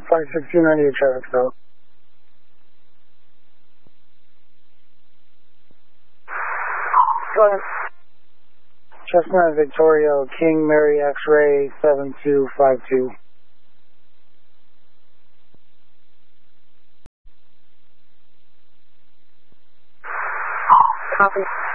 56298 traffic stop. Go ahead. Chestnut Victoria King Mary X-Ray 7252. Copy.